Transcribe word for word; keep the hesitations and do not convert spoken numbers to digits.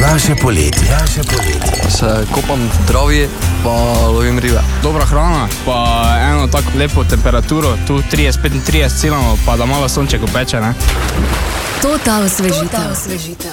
Jaše poletje. Jaše poletje. Se kopam v travi, pa lovim ribe. Dobra hrana, pa eno tako lepo temperaturo, tu trideset petintrideset cilamo, pa da malo sonček opeče, ne? Total osvežitev.